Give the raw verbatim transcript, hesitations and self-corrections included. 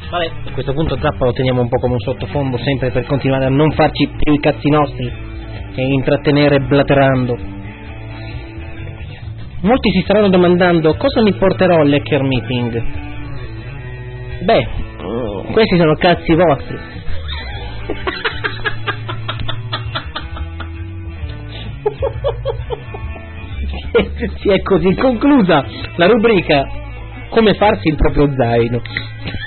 Vabbè, a questo punto Zappa lo teniamo un po' come un sottofondo, sempre per continuare a non farci più i cazzi nostri e intrattenere blaterando. Molti si staranno domandando cosa mi porterò all'hacker meeting. Beh, questi sono cazzi vostri. Si è così conclusa la rubrica come farsi il proprio zaino.